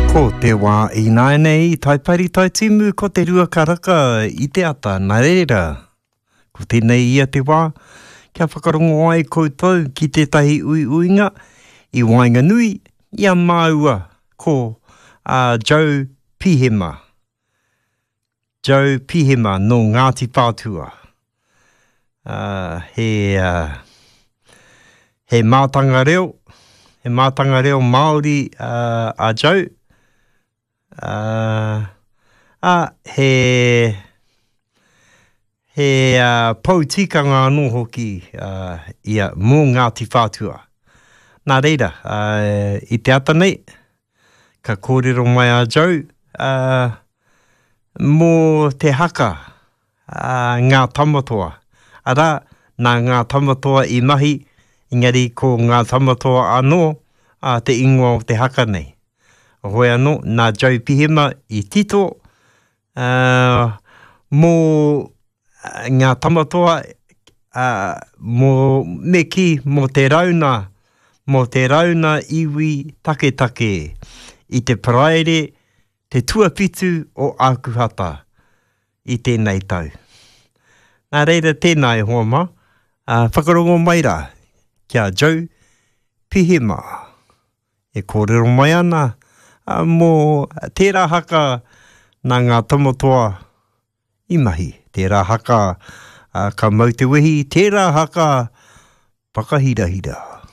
Ko te wā I nei, taipari tai timu ko te rua karaka I te ata, nā reira. Ko tēnei ia te wā, kia whakarongo ai koutou ki tētahi uinga I Wainganui, ia māua ko Joe Pihema. Joe Pihema no Ngāti Pātua. He mātanga reo Māori a Joe. He pautikanga anō hoki ia mō Ngāti Whātua. Nā reira, I te ata nei, ka kōrero mai a Joe, mō te haka ngā tamatoa. Ara, nā ngā tamatoa I mahi, ingari ko ngā tamatoa anō te ingoa o te haka nei. Hoi anō, nā Joe Pihema I tito, mō ngā tamatoa, mō meki, mō te rauna iwi take I te paraere, te tuapitu o Ākuhata I tēnei tau. Nā reira tēnei hoama, whakarongo mai rā, kia Joe Pihema. E kōrero mai ana, mō tērā haka nā ngā tamatoa I mahi. Tērā haka ka mau te wehi, tērā haka pakahirahira.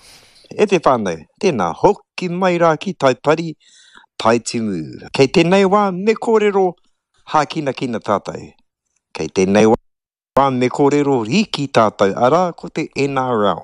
E te whānau, tēnā hoki mai rā ki taipari tai timu. Kei tēnei wā me kōrero hākina tātou. Kei tēnei wā me kōrero riki tātou ara ko te NRL.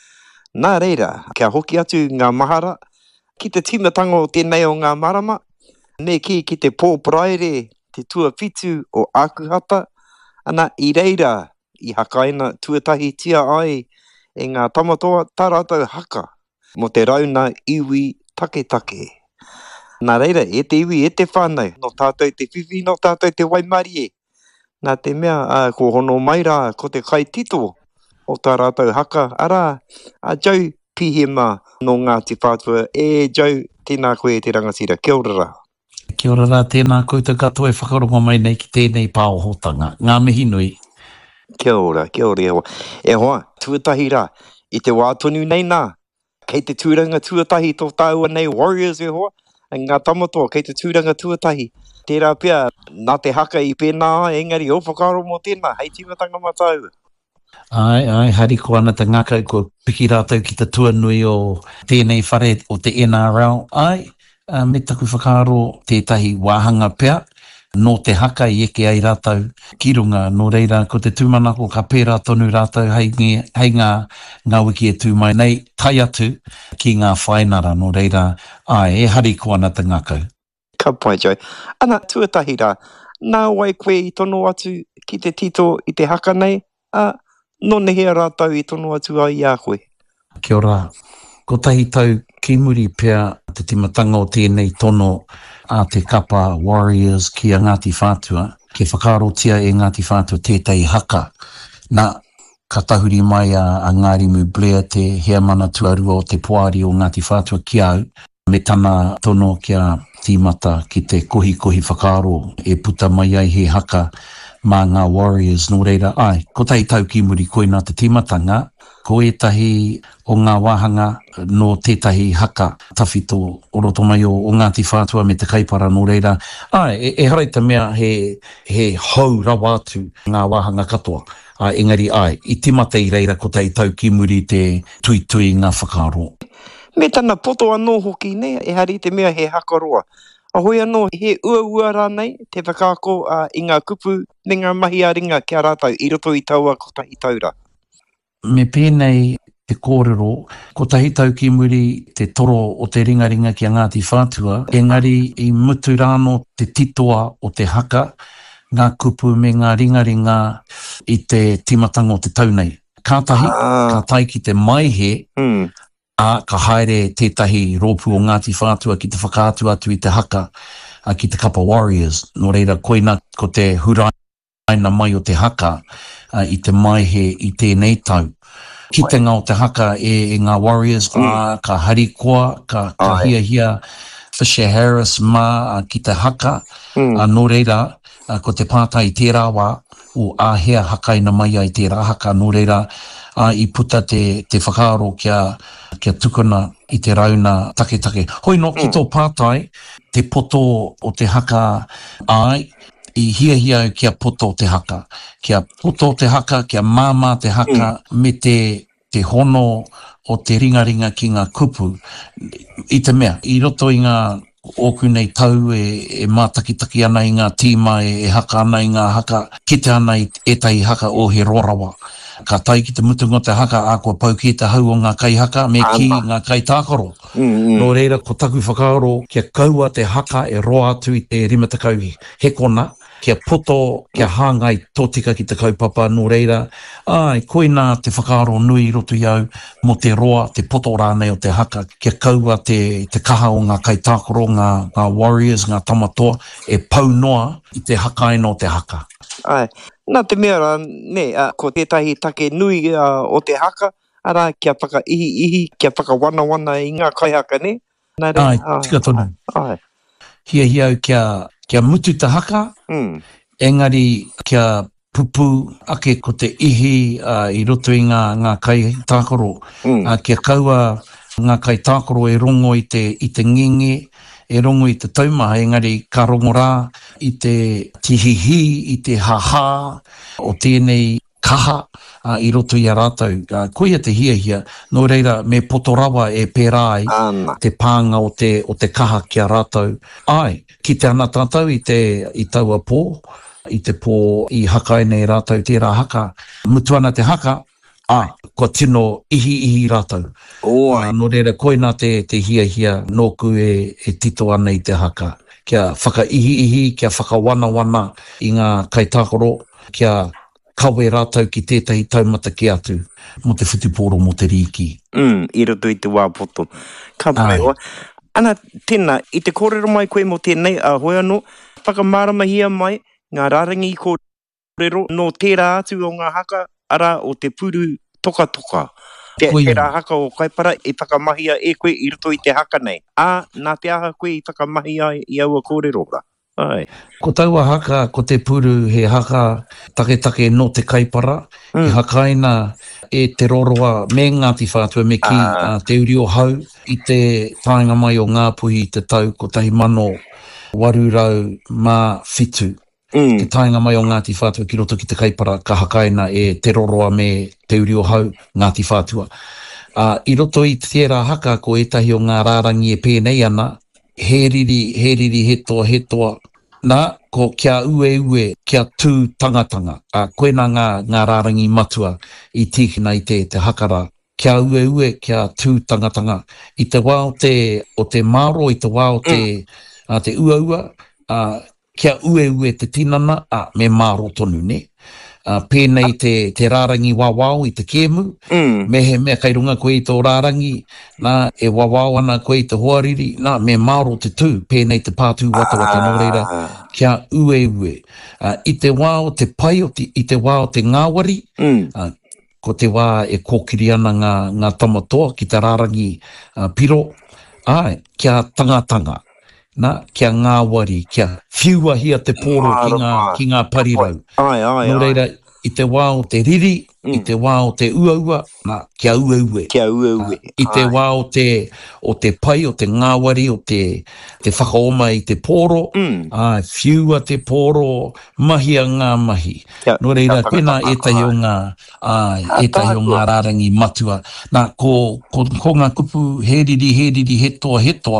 Nā reira, kia hoki atu ngā mahara, ki te timatanga o tēnei o ngā marama, me ki te pōpraere, te tuawhitu o Ākuhata, ana I reira I hakaina tuatahi tia ai e ngā tamatoa tarātou haka, mo te rauna iwi take. Nā reira, e te iwi, e te whānau, no tātou te whiwhi, no tātou te waimarie. Nā te mea, ko hono mai rā, ko te kai tito o tā rātou haka. Ara, Joe Pihema no Ngāti Whātua. Joe, tēnā koe te rangatira. Kia ora rā. Kia ora rā, tēnā koutou katoa e whakarongo mai nei ki tēnei pāohotanga. Ngā mihi nui. Kia ora. E hoa, tuatahi rā, I te wātonu nei nā. Kei te tūranga tuatahi tō tāua nei Warriors e hoa. Ngā tamatoa, kei te tūranga tuatahi. Tērā pia, nā te haka I pēnā, engari o whakaro mō tēnā, hei timatanga matau. Ai, hari ko ana te ngaka ko piki rātou ki te tuanui o tēnei whare o te NRL. Ai, me taku whakaro tētahi wāhanga pia, no te haka I eke ai rātou ki runga, no reira ko te tūmanako ka pērā tonu rātou hei ngā wiki e tū mai nei, tai atu ki ngā whainara, no reira, ai, e hari ko ana te ngakau. Ka pai, Joe. Ana, tuatahi rā, nā wai koe I tono atu ki te tito I te haka nei, no nehea rātou I tono atu ai a koe. Kia ora. Ko tahi tau ki muri pia te timatanga o tēnei tono a te kapa Warriors ki a Ngāti Whātua, ke whakarotia e Ngāti Whātua tētai haka. Nā, ka tahuri mai a Ngārimu Blair te hea mana tuarua o te poari o Ngāti Whātua ki au, me tana tono kia tīmata ki te kohi whakaro e puta mai ai he haka mā ngā Warriors no reira. Ai, ko tahi tau ki muri koe nā te tīmatanga, ko etahi o ngā wāhanga no tētahi haka tawhito o roto mai o Ngāti Whātua me te kaipara no reira. Ai, e harai te mea he hau rawa atu ngā wāhanga katoa. Engari ai, I timata I reira ko tahi tau ki muri te tui ngā whakaro. Me tana poto anō hoki nei, e hari te mea he hakaroa. Ahoi anō, he ua rā nei, te whakaako I ngā kupu, me ngā mahi a ringa kia rātau, I roto I taua ko tahi taura. Me pēnei te kōrero, ko tahi tau ki muri te toro o te ringaringa ki a Ngāti Whātua, engari I mutu rāno te titoa o te haka, ngā kupu me ngā ringaringa I te timatanga o te taunei. Kātahi, ka tai ki te maihe, ka haere tētahi rōpu o Ngāti Whātua ki te whakaatu atu I te haka, ki te kapa Warriors. No reira, koina ko te huraina mai o te haka I te maihe I tēnei tau. Ki te ngā o te haka e ngā Warriors, ka harikoa, ka hia Fisher Harris mā ki te haka, nō reira, ko te pātai i tērā wā, o āhea hakaina mai ai tērā haka, nō reira, I puta te whakaaro kia tukuna I te rauna take. Hoi no, ki tō pātai, te poto o te haka ai, I hia kia poto te haka. Kia poto te haka, kia māmā te haka, me te hono o te ringaringa ki ngā kupu. I te mea, I roto I ngā oku nei tau e mātakitaki ana I ngā tīma e haka ana I ngā haka, kite ana I etai haka o he rorawa. Ka tai ki te mutungo te haka, a kua pau ki te hau o ngā kai haka, me ki ngā kai tākaro. Nō reira, ko taku whakaaro, kia kaua te haka e roa atu I te rimatakau hekona, kia poto, kia hāngai tōtika ki te kaupapa, nō reira. Koina te whakaaro nui roto iau, mo te roa, te poto rānei o te haka, kia kaua te kaha o ngā kai tākaro, ngā warriors, ngā tamatoa, e pau noa I te hakaina o te haka. Nā te mea rā, ko tētahi take nui o te haka, ara kia whaka ihi, kia whaka wana I ngā kai haka, ne? Tika tonu. Hia kia mutu te haka, engari kia pupu ake ko te ihi I roto I ngā kai tākaro. Kia kaua ngā kai tākaro e rongo I te ngenge, e rongo I te taumaha, engari ka rongo rā I te tihihi, I te haha, o tēnei kaha I roto I a rātau. Koia te hia, nō reira me potorawa e pērā ai te pānga o te kaha ki a rātau. Ki te ana tātou I taua pō, I te pō I haka nei rātau tērā haka. Mutuana te haka, ko tino ihi rātau. Nō reira koina te hia, nōku e tito ana I te haka. Kia whaka ihi, kia whaka wana I ngā kai tākoro, kia kawe rātau ki tētahi taumata ki atu, mo te whitupōro mo te riki. I roto I te wāpoto. Ka pai oa. Ana tēnā, I te kōrero mai koe mo tēnei, hoi anō, whakamāramahia mai, ngā rārangi I kōrero, no tērā atu o ngā haka, ara o te puru toka. Tērā haka o kaipara, I whakamahia e koe I roto I te haka nei. Nā te aha koe I whakamahia I aua kōrero ra. Ko taua haka, ko te puru he haka take no te kaipara, he hakaina e te roroa me Ngāti Whātua me ki te uri o hau I te tāinga mai o Ngāpuhi I te tau ko tahi mano warurau mā whitu. Te tāinga mai o Ngāti Whātua ki roto ki te kaipara ka hakaina e te roroa me te uri o hau Ngāti Whātua. I roto I tērā haka ko etahi o ngā rārangi e pēnei ana, he riri hetoa, nā, ko kia ue, kia tū tangatanga. Koena ngā rārangi matua I tīkina I te hakara. Kia ue, kia tū tangatanga. I te wā o te māro, I te wā o te ua, kia ue te tinana, me māro tonu, ne? Pēnei te rārangi wawao I te kēmu, mea kai runga koe I tō rārangi, nā e wawao ana koe I te hoariri, nā me māro te tū, pēnei te pātū watawata nō reira, kia ue. I te wā o te pai, I te wā o te ngāwari, ko te wā e kōkiri ana ngā tamatoa ki te rārangi piro, kia tangatanga. Nā, kia ngāwari, kia whiuahia te pōro ki ngā parirau. Nō reira, I te wā o te riri, I te wā o te ua, nā, kia ue. I te wā o te pai, o te ngāwari, o te whakaoma I te pōro, whiua te pōro, mahi a ngā mahi. Nō reira, koena etahi o ngā rārangi matua. Nā, ko ngā kupu he riri, hetoa,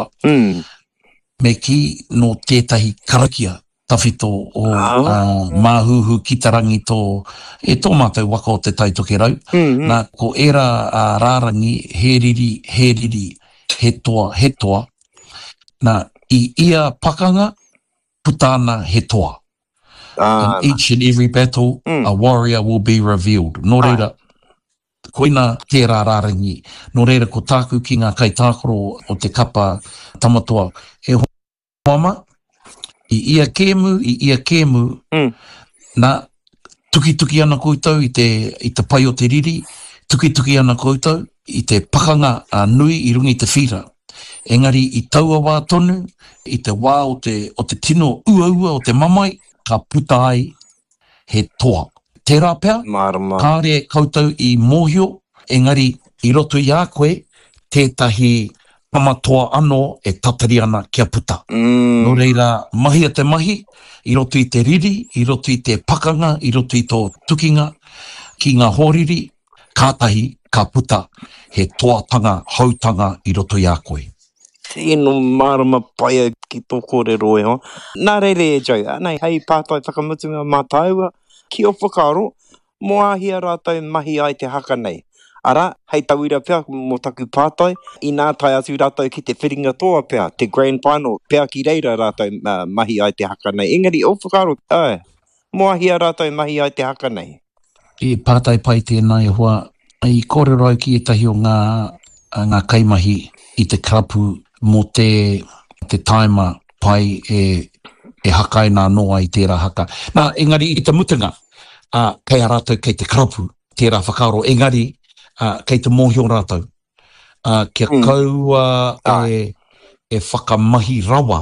me ki no tētahi karakia tawhito o māhuhu kitarangi tō mātou waka o te taitoke rau. Nā, ko era rārangi he riri, hetoa. Nā, I ia pakanga, putana hetoa. In each and every battle, a warrior will be revealed. Nō reira, koina tērā rārangi. Nō reira, ko tāku ki ngā kai tākoro o te kapa tamatoa. E mama, I ia kēmu, nā tuki ana koutou I te pai o te riri, tuki ana koutou I te pakanga nui I rungi te whira. Engari I taua wā tonu, I te wā o te tino uaua o te mamai, ka puta ai he toa. Tērā pēr, kāre koutou I mōhio, engari I roto I a koe, tētahi pamatoa anō e tatari ana kia puta. Nō reira, mahi a te mahi, I roto I te riri, I roto I te pakanga, I roto I tō tukinga, ki ngā hōriri, kātahi ka puta he toatanga, hautanga I roto I a koe. Tēnō marama paia ki tō kōrero e ho. Nā reire e jau, anei hei pātai whakamutunga mātaua, ki o whakaro, mo ahia rātou mahi ai te haka nei. Ara, hei tauira pia mo taku pātai, I nā tai atu rātou ki te whiringa toa pia, te grand final, pia ki reira rātou mahi ai te haka nei. Engari, o whakaro, mo ahia rātou mahi ai te haka nei. I pātai pai tēnā e hoa, I kōrero au ki etahi o ngā kaimahi I te karapu mō te taima pai e hakai nā noa I tērā haka. Nā, engari I te mutunga, kei a rātou kei te karapu, tērā whakaro, engari, kei te mōhio rātou. Kia kaua e whakamahi rawa,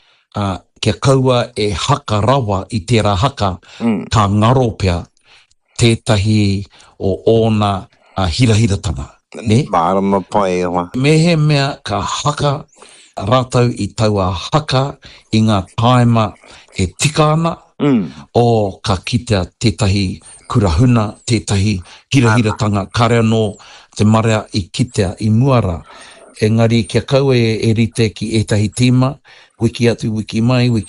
kia kaua e haka rawa I tērā haka, ka ngaro pia tētahi o ōna hirahiratanga. Ne? Marama pai e hoa. Mehe mea ka haka rātou I taua haka I ngā taima e tika ana o ka kitea tētahi kurahuna, tētahi hirahiratanga, kare anō te marea I kitea I muara. Engari kia kaua e rite ki etahi tīma, wiki atu, wiki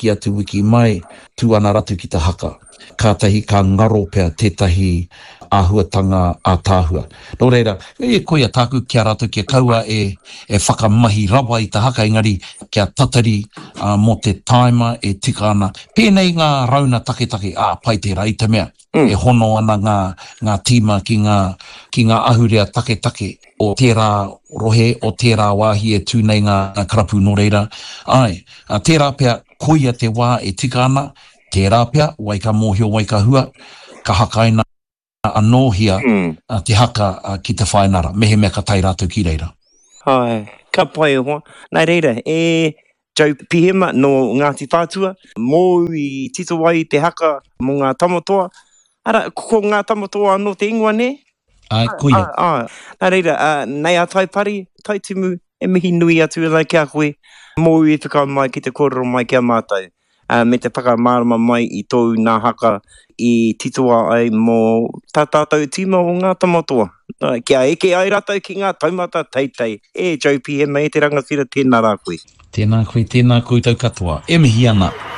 mai, tū ana ratu ki te haka. Kātahi ka ngaro pia tētahi āhuatanga ātāhua. Nō reira, e koia tāku kia rātou kia kaua e whakamahi rawa I te haka, engari kia tatari mō te taima e tika ana. Pēnei ngā rauna take, pai tērā I te mea. E hono ana ngā tīma ki ngā ahurea take o tērā rohe, o tērā wāhi e tūnei ngā karapu nō reira. Ai, tērā pia koia te wā e tika ana, tērā pia, wai ka mōhio, wai ka hua, ka hakaina anōhia te haka ki te whainara. Mehe mea ka tai rātou ki reira. Hai, ka pai e hoa. Nai reira, jau pihema no Ngāti Whātua, mō I tito wai te haka mō ngā tamatoa. Ara, ko ngā tamatoa anō te ingoa ne? Ai, kuia. Nā reira, nei a tai pari, tai timu, e mihi nui atu e lai kia koe, mō I whakau mai ki te kōrero mai kia mātou. Me te whakamārama mai I tōu nā haka I titoa ai mō tātātou tīma o ngā tamatoa. Kia eke ai rātou ki ngā taumata teitei. Jau pihema e te rangawhira, tēnā rā koe. Tēnā koe tau katoa. E mihi ana.